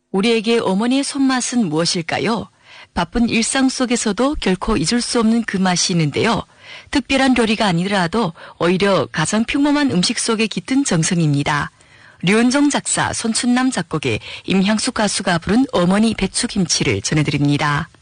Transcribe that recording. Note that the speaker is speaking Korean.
우리에게 어머니의 손맛은 무엇일까요? 바쁜 일상 속에서도 결코 잊을 수 없는 그 맛이 있는데요. 특별한 요리가 아니더라도 오히려 가장 평범한 음식 속에 깃든 정성입니다. 류은정 작사, 손춘남 작곡의 임향숙 가수가 부른 어머니 배추김치를 전해드립니다.